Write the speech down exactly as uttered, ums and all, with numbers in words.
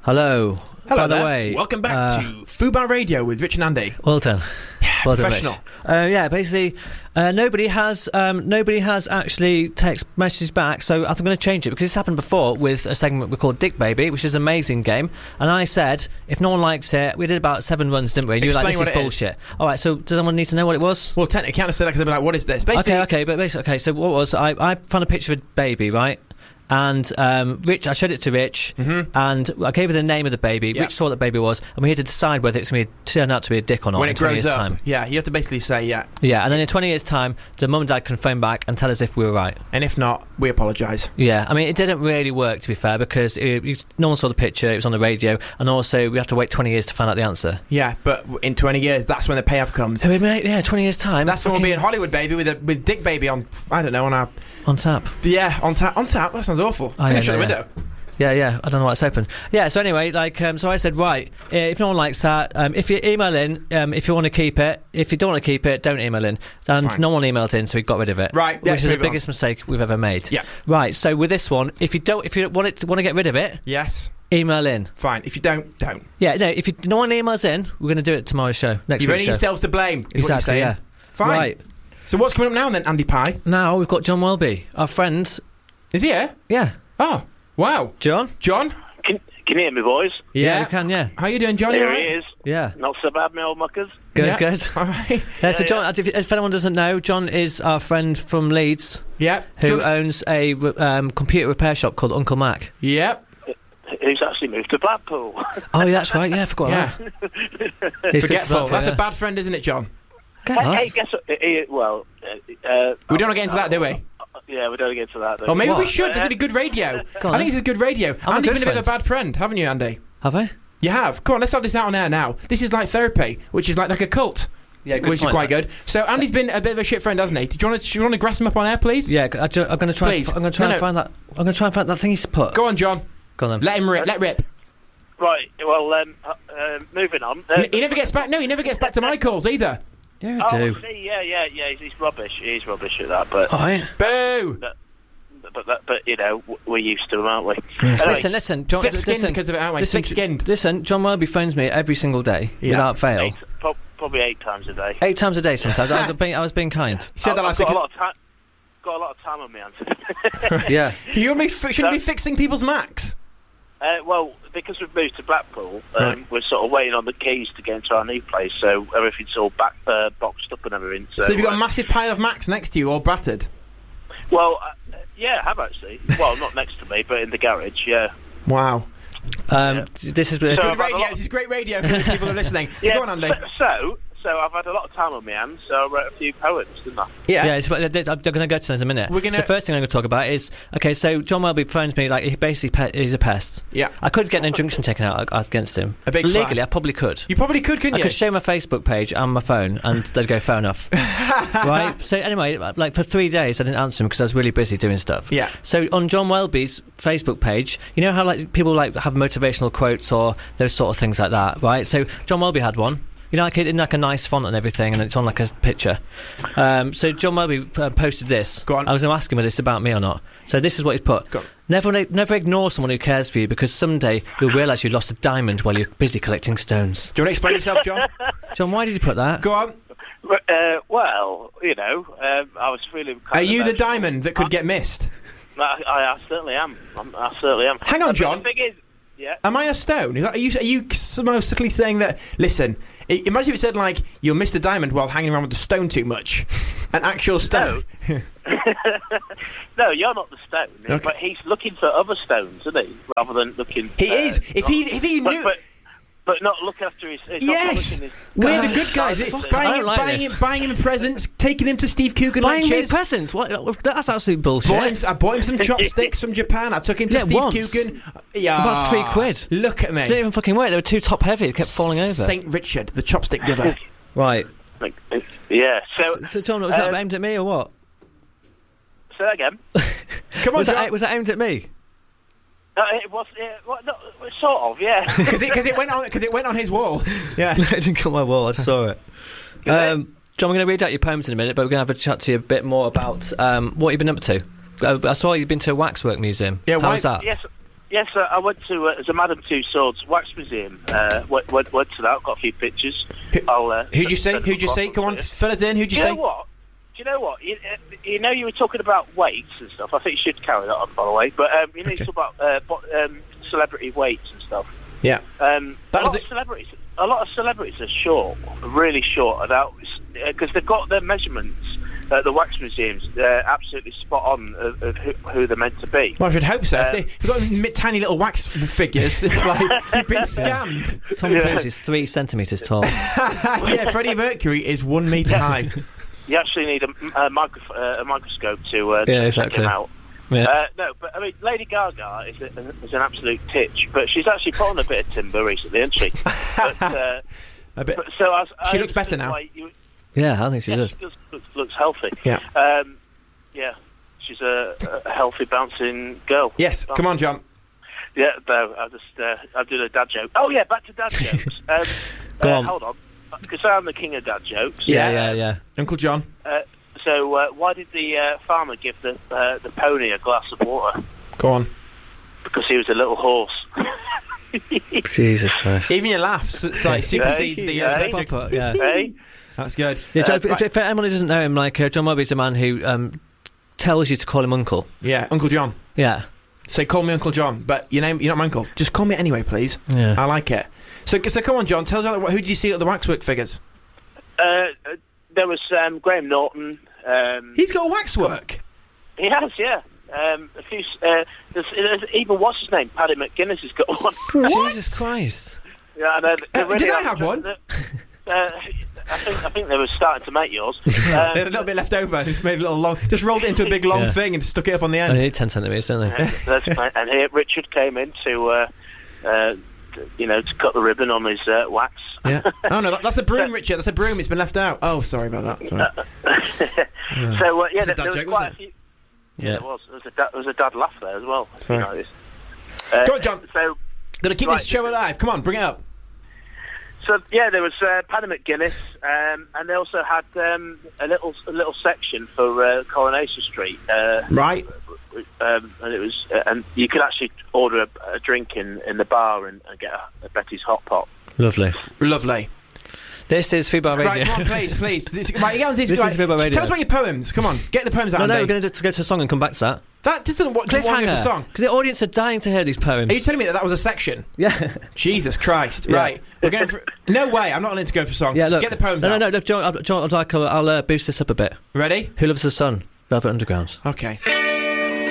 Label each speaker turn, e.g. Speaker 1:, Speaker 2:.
Speaker 1: Hello.
Speaker 2: Hello
Speaker 1: By
Speaker 2: there.
Speaker 1: the way,
Speaker 2: Welcome back
Speaker 1: uh,
Speaker 2: to Fubar Radio with Rich and Andy.
Speaker 1: Well done.
Speaker 2: Yeah,
Speaker 1: well done,
Speaker 2: professional.
Speaker 1: Uh, yeah, basically, uh, nobody has um, nobody has actually text messages back, so I'm going to change it because this happened before with a segment we called Dick Baby, which is an amazing game. And I said, if no one likes it, we did about seven runs, didn't we? And you were like,
Speaker 2: Explain
Speaker 1: this is
Speaker 2: what it
Speaker 1: bullshit. All right, so does anyone need to know what it was?
Speaker 2: Well, technically, I can't say that because I'd be like, what is this? Basically,
Speaker 1: Okay, okay, but basically, okay. So what was I? I found a picture of a baby, right? And um, Rich, I showed it to Rich,
Speaker 2: mm-hmm.
Speaker 1: and I gave her the name of the baby.
Speaker 2: Yep.
Speaker 1: Rich saw what the baby was, and we had to decide whether it's going to turn out to be a dick or not
Speaker 2: when
Speaker 1: in
Speaker 2: it
Speaker 1: twenty
Speaker 2: grows
Speaker 1: years'
Speaker 2: up.
Speaker 1: time.
Speaker 2: Yeah, you have to basically say, yeah.
Speaker 1: Yeah, and then in twenty years' time, the mum and dad can phone back and tell us if we were right.
Speaker 2: And if not, we apologise.
Speaker 1: Yeah, I mean, it didn't really work, to be fair, because it, you, no one saw the picture, it was on the radio, and also we have to wait twenty years to find out the answer.
Speaker 2: Yeah, but in twenty years, that's when the payoff comes.
Speaker 1: So, we may, yeah, twenty years' time.
Speaker 2: That's when we'll
Speaker 1: fucking
Speaker 2: be in Hollywood, baby, with a, with Dick Baby on, I don't know, on our...
Speaker 1: on tap.
Speaker 2: Yeah, on tap. On tap? That sounds awful.
Speaker 1: Oh,
Speaker 2: I
Speaker 1: yeah,
Speaker 2: can shut
Speaker 1: no,
Speaker 2: the
Speaker 1: yeah.
Speaker 2: window.
Speaker 1: Yeah, yeah, I don't know why it's open. Yeah, so anyway, like, um, so I said, right, uh, if no one likes that, um, if you email in, um, if you want to keep it, if you don't want to keep it, don't email in. And
Speaker 2: Fine.
Speaker 1: no one emailed in, so we got rid of it.
Speaker 2: Right,
Speaker 1: which
Speaker 2: let's
Speaker 1: is the
Speaker 2: move on.
Speaker 1: biggest mistake we've ever made.
Speaker 2: Yeah.
Speaker 1: Right, so with this one, if you don't, if you want it, want to get rid of it,
Speaker 2: Yes.
Speaker 1: email in.
Speaker 2: Fine. If you don't, don't.
Speaker 1: Yeah, no, if you, no one emails in, we're going to do it tomorrow's show, next
Speaker 2: You've
Speaker 1: week's
Speaker 2: only
Speaker 1: show.
Speaker 2: yourselves to blame, is what you're
Speaker 1: Exactly,
Speaker 2: saying.
Speaker 1: yeah.
Speaker 2: Fine.
Speaker 1: Right,
Speaker 2: So what's coming up now then, Andy Pie?
Speaker 1: now we've got John Welby, our friend.
Speaker 2: Is he here?
Speaker 1: Yeah.
Speaker 2: Oh, wow.
Speaker 1: John?
Speaker 2: John?
Speaker 3: Can, can you hear me, boys?
Speaker 1: Yeah, you can, yeah.
Speaker 2: How you doing, John? You
Speaker 3: Here
Speaker 2: all
Speaker 3: he
Speaker 2: right?
Speaker 3: is.
Speaker 1: Yeah.
Speaker 3: Not so bad, my old muckers.
Speaker 1: Good,
Speaker 2: Yeah.
Speaker 1: good.
Speaker 2: All right.
Speaker 1: Yeah, so
Speaker 3: Yeah,
Speaker 1: John, if, if anyone doesn't know, John is our friend from Leeds,
Speaker 2: Yep.
Speaker 1: who
Speaker 2: John-
Speaker 1: owns a um, computer repair shop called Uncle Mac.
Speaker 2: Yep.
Speaker 3: Who's actually moved to Blackpool.
Speaker 1: Oh, yeah, that's right. Yeah, I forgot
Speaker 2: Yeah.
Speaker 1: that. He's
Speaker 2: Forgetful. That's
Speaker 1: yeah.
Speaker 2: a bad friend, isn't it, John?
Speaker 1: Get
Speaker 3: hey,
Speaker 1: lost.
Speaker 3: hey, guess what? He, well, uh, uh,
Speaker 2: We don't want to get into that, do we?
Speaker 3: Yeah, we don't get into that. do
Speaker 2: Or maybe
Speaker 1: What?
Speaker 2: we should. This would be good radio.
Speaker 1: Go on,
Speaker 2: I think
Speaker 1: then.
Speaker 2: this is good radio.
Speaker 1: I'm a
Speaker 2: Andy's
Speaker 1: good
Speaker 2: been a bit of a
Speaker 1: friend.
Speaker 2: bad friend, haven't you, Andy?
Speaker 1: Have I?
Speaker 2: You have. Come on, let's have this out on air now. This is like therapy, which is like like a cult.
Speaker 1: Yeah, good
Speaker 2: which is
Speaker 1: point,
Speaker 2: quite
Speaker 1: that.
Speaker 2: good. So Andy's been a bit of a shit friend, hasn't he? Do you want to? Do you want to grass him up on air, please?
Speaker 1: Yeah, I, ju- I'm going to try.
Speaker 2: Please.
Speaker 1: I'm going to try
Speaker 2: No,
Speaker 1: and
Speaker 2: no.
Speaker 1: find that. I'm going to try and find that thing he's put.
Speaker 2: Go on, John.
Speaker 1: Go on then.
Speaker 2: Let him rip. Let rip.
Speaker 3: Right, well, um, uh, uh, moving on. Uh,
Speaker 2: He he never gets back. No, he never gets back to my calls either.
Speaker 1: Yeah,
Speaker 3: oh,
Speaker 1: I do.
Speaker 3: see, yeah, yeah, yeah, he's, he's rubbish. He's rubbish at that, but,
Speaker 1: All right.
Speaker 2: Boo.
Speaker 3: but, but, but you know, w- we're used to him, aren't we?
Speaker 2: Yes.
Speaker 3: Anyway,
Speaker 1: Listen, listen, John.
Speaker 2: Thick-skinned
Speaker 1: listen,
Speaker 2: because of it, aren't we?
Speaker 1: listen,
Speaker 2: Thick-skinned.
Speaker 1: Listen, John Welby phones me every single day
Speaker 2: Yeah.
Speaker 1: without fail.
Speaker 3: eight, pro- probably eight times a day.
Speaker 1: Eight times a day sometimes. I was being, I was being kind.
Speaker 2: You said that
Speaker 3: I've
Speaker 2: last
Speaker 3: got
Speaker 2: week.
Speaker 3: a lot of time. Got a lot of time on my hands.
Speaker 1: Yeah.
Speaker 2: You only fi- shouldn't be fixing people's Macs.
Speaker 3: Uh, well, because we've moved to Blackpool, um,
Speaker 2: Right.
Speaker 3: we're sort of waiting on the keys to get into our new place, so everything's all back, uh, boxed up and everything. So,
Speaker 2: So have you got a
Speaker 3: uh,
Speaker 2: massive pile of Macs next to you, all battered?
Speaker 3: well, uh, yeah, I have actually. Well, not next to me, but in the garage. Yeah.
Speaker 2: Wow.
Speaker 1: Um,
Speaker 3: Yeah.
Speaker 1: This is.
Speaker 3: So-
Speaker 2: Good
Speaker 3: I've had a
Speaker 2: radio.
Speaker 3: lot-
Speaker 2: This is great radio for the people who are listening. So
Speaker 3: yeah.
Speaker 2: go on, Andy.
Speaker 3: So, so, so I've had a lot of time on my hands, so I wrote a few poems, didn't I?
Speaker 2: Yeah.
Speaker 1: Yeah, it's, I'm going to go to that in a minute.
Speaker 2: We're gonna-
Speaker 1: The first thing I'm going to talk about is okay. So John Welby phones me like he basically pe- he's a pest.
Speaker 2: Yeah.
Speaker 1: I could get an injunction taken out against him.
Speaker 2: A big
Speaker 1: legally,
Speaker 2: fine.
Speaker 1: I probably could.
Speaker 2: You probably could, couldn't
Speaker 1: I
Speaker 2: you?
Speaker 1: could show my Facebook page and my phone, and they'd go phone off. Right. So anyway, like for three days, I didn't answer him because I was really busy doing stuff.
Speaker 2: Yeah.
Speaker 1: So on John Welby's Facebook page, you know how like people like have motivational quotes or those sort of things like that, right? So John Welby had one. You know, like in like a nice font and everything, and it's on like a picture. Um, so John Welby uh, posted this.
Speaker 2: Go on.
Speaker 1: I was going to ask him whether it's about me or not. So this is what he's put.
Speaker 2: Go on.
Speaker 1: Never, never ignore someone who cares for you because someday you'll realise you lost a diamond while you're busy collecting stones.
Speaker 2: Do you want to explain yourself, John?
Speaker 1: John, why did you put that?
Speaker 2: Go on.
Speaker 3: Uh, well, you know, um, I was feeling.
Speaker 2: Are
Speaker 3: kind of
Speaker 2: you the
Speaker 3: emotional.
Speaker 2: diamond that could get missed?
Speaker 3: I, I, I certainly am. I'm, I certainly am.
Speaker 2: Hang on,
Speaker 3: But
Speaker 2: John.
Speaker 3: The thing is, yeah.
Speaker 2: Am I a stone? Is that, are you are you somehow subtly saying that? Listen, i- imagine if it said like you'll miss the diamond while hanging around with the stone too much. An actual stone.
Speaker 3: No, you're not the stone.
Speaker 2: Okay.
Speaker 3: But he's looking for other stones, isn't he? Rather than looking.
Speaker 2: He
Speaker 3: uh,
Speaker 2: is. If he if he
Speaker 3: but,
Speaker 2: knew.
Speaker 3: But, but not look after his. his
Speaker 2: Yes,
Speaker 3: not
Speaker 2: we're
Speaker 3: his,
Speaker 2: the good guys.
Speaker 3: His-
Speaker 2: It-
Speaker 3: his-
Speaker 1: I
Speaker 2: buying
Speaker 1: don't
Speaker 2: him,
Speaker 1: like
Speaker 2: buying
Speaker 1: this.
Speaker 2: him, buying him presents, taking him to Steve Coogan
Speaker 1: Buying me
Speaker 2: lectures.
Speaker 1: presents? What? That's absolute bullshit.
Speaker 2: Bought him, I bought him some chopsticks from Japan. I took him to
Speaker 1: Yeah,
Speaker 2: Steve
Speaker 1: once.
Speaker 2: Coogan. Yeah,
Speaker 1: About three quid.
Speaker 2: Look at me.
Speaker 1: Didn't even fucking work. They were too top heavy. They kept falling over.
Speaker 2: Saint Richard, the chopstick giver.
Speaker 1: Right.
Speaker 3: Like, yeah. So.
Speaker 1: So, so John, was that
Speaker 3: um,
Speaker 1: aimed at me or what?
Speaker 3: Say that again.
Speaker 2: Come on,
Speaker 1: Was that,
Speaker 2: John.
Speaker 1: was that aimed at me?
Speaker 3: Uh, it was. Uh, well, no, sort of. Yeah.
Speaker 2: Because it, 'cause it went on because it went on his wall. Yeah.
Speaker 1: it didn't come on my wall. I saw it. Um, John, we're going to read out your poems in a minute, but we're going to have a chat to you a bit more about um, what you've been up to. Uh, I saw you've been to a waxwork museum.
Speaker 2: Yeah,
Speaker 1: How
Speaker 2: why-
Speaker 1: was that?
Speaker 3: Yes. Yes, uh, I went to uh, the Madame Tussauds Wax Museum. Uh, went, went, went to that, got a few pictures. I'll, uh,
Speaker 2: Who'd you say?
Speaker 3: send
Speaker 2: Who'd you
Speaker 3: them
Speaker 2: say?
Speaker 3: across
Speaker 2: Come on,
Speaker 3: to you.
Speaker 2: fill us in. Who'd you
Speaker 3: Do you
Speaker 2: say?
Speaker 3: know what? Do you know what? You, uh, you know, you were talking about weights and stuff. I think you should carry that on, by the way. But um, you know,
Speaker 2: Okay.
Speaker 3: you talk about uh, bo- um, celebrity weights and stuff.
Speaker 2: Yeah.
Speaker 3: Um,
Speaker 2: That
Speaker 3: a
Speaker 2: is
Speaker 3: lot
Speaker 2: it-
Speaker 3: of celebrities, a lot of celebrities are short, really short, because they've got their measurements at the wax museums. They're absolutely spot on of, of who, who they're meant to be.
Speaker 2: Well, I should hope so.
Speaker 3: Uh,
Speaker 2: if, they, if you've got mi- tiny little wax figures, it's like you've been scammed.
Speaker 1: Tom
Speaker 3: Yeah.
Speaker 1: Cruise is three centimetres tall.
Speaker 2: Yeah, Freddie Mercury is one metre high.
Speaker 3: You actually need a, a, micro, uh, a microscope to, uh,
Speaker 1: Yeah,
Speaker 3: to
Speaker 1: exactly.
Speaker 3: check him out.
Speaker 1: Yeah.
Speaker 3: Uh, no, but I mean, Lady Gaga is, a, is an absolute titch, but she's actually put on a bit of timber recently, hasn't she? But, uh,
Speaker 2: A bit.
Speaker 3: but, so I, I
Speaker 2: She looks better
Speaker 3: understood
Speaker 2: now.
Speaker 3: why You,
Speaker 1: yeah, I think she
Speaker 3: yeah,
Speaker 1: does.
Speaker 3: she does looks, looks healthy.
Speaker 2: Yeah.
Speaker 3: Um, yeah, she's a, a healthy, bouncing girl.
Speaker 2: Yes, come on, John.
Speaker 3: Yeah, no, I just uh, I did a dad joke. Oh yeah, back to dad jokes. Um,
Speaker 1: Go
Speaker 3: uh,
Speaker 1: on.
Speaker 3: Hold on, because I'm the king of dad jokes.
Speaker 1: Yeah,
Speaker 2: Yeah.
Speaker 1: yeah, yeah.
Speaker 2: Uncle John.
Speaker 3: Uh, so uh, why did the uh, farmer give the uh, the pony a glass of water?
Speaker 2: Go on.
Speaker 3: Because he was a little horse.
Speaker 1: Jesus Christ.
Speaker 2: Even your laughs, it's like supersedes the uh,
Speaker 3: Yeah.
Speaker 2: subject.
Speaker 1: Proper, yeah.
Speaker 3: Hey,
Speaker 2: That's good.
Speaker 1: Yeah,
Speaker 3: Uh,
Speaker 1: if, if, if anyone who doesn't know him, like uh, John Murphy's a man who um, tells you to call him uncle.
Speaker 2: Yeah, Uncle John.
Speaker 1: Yeah.
Speaker 2: So call me Uncle John, but your name, you're not my uncle. Just call me anyway, please.
Speaker 1: Yeah.
Speaker 2: I like it. So, so come on, John. Tell us about who did you see at the waxwork figures?
Speaker 3: uh, uh, there was um, Graham Norton. Um,
Speaker 2: He's got waxwork.
Speaker 3: he has, yeah. Um, a few. Uh, there's, there's even what's his name? Paddy McGuinness has got one.
Speaker 1: Jesus Christ.
Speaker 3: Yeah, I know. they
Speaker 2: Uh,
Speaker 3: really
Speaker 2: did I
Speaker 3: are-
Speaker 2: have one?
Speaker 3: Uh, I think I think they were starting to make yours.
Speaker 2: They had a
Speaker 3: Um,
Speaker 2: little bit left over. Just made a little long. Just rolled it into a big long
Speaker 1: Yeah.
Speaker 2: thing and stuck it up on the
Speaker 1: They
Speaker 2: end.
Speaker 1: need ten centimetres, don't they?
Speaker 3: that's fine. And here Richard came in to, uh, uh, you know, to cut the ribbon on his uh, wax.
Speaker 2: Yeah. Oh no, that, that's a broom, Richard. That's a broom. It's been left out. Oh, sorry about that. Sorry.
Speaker 3: So uh, yeah,
Speaker 2: It's a
Speaker 3: there,
Speaker 2: dad
Speaker 3: there was
Speaker 2: joke,
Speaker 3: quite
Speaker 2: wasn't
Speaker 3: a few.
Speaker 1: Yeah.
Speaker 3: Yeah, it was. There was a dad, there was a dad laugh there as well. if you
Speaker 2: Sorry.
Speaker 3: notice. Uh,
Speaker 2: Go on, John.
Speaker 3: So,
Speaker 2: Gonna keep
Speaker 3: Right.
Speaker 2: this show alive. Come on, bring it up.
Speaker 3: so yeah, there was uh, Paddy McGuinness, um, and they also had um, a little a little section for uh, Coronation Street, uh,
Speaker 2: Right.
Speaker 3: um, and it was uh, and you could actually order a, a drink in, in the bar and, and get a, a Betty's hot pot.
Speaker 1: Lovely.
Speaker 2: Lovely.
Speaker 1: This is Foodbar Radio.
Speaker 2: Right, come on, please, please. This, right, you go on this,
Speaker 1: This
Speaker 2: right,
Speaker 1: is Foodbar Radio.
Speaker 2: Tell us about your poems. Come on, get the poems out.
Speaker 1: No, no,
Speaker 2: Andy.
Speaker 1: we're going to go to a song and come back to that.
Speaker 2: That doesn't what doesn't want to go for a song.
Speaker 1: Because the audience are dying to hear these poems.
Speaker 2: Are you telling me that that was a section?
Speaker 1: Yeah.
Speaker 2: Jesus Christ!
Speaker 1: Yeah.
Speaker 2: Right, we're going for. No way! I'm not willing to go for a song.
Speaker 1: Yeah, look.
Speaker 2: Get the poems
Speaker 1: no,
Speaker 2: out.
Speaker 1: No, no, look, John, I'll- John, I'd like, I'll, I'll uh, boost this up a bit.
Speaker 2: Ready?
Speaker 1: Who Loves the Sun? Velvet Underground.
Speaker 2: Okay.